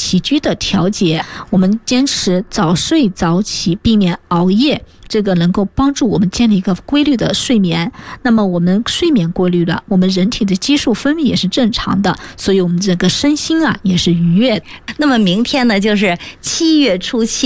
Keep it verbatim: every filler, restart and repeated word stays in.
起居的调节，我们坚持早睡早起，避免熬夜，这个能够帮助我们建立一个规律的睡眠。那么我们睡眠规律了，我们人体的激素分泌也是正常的，所以我们整个身心啊也是愉悦。 那么明天呢，就是七月初七。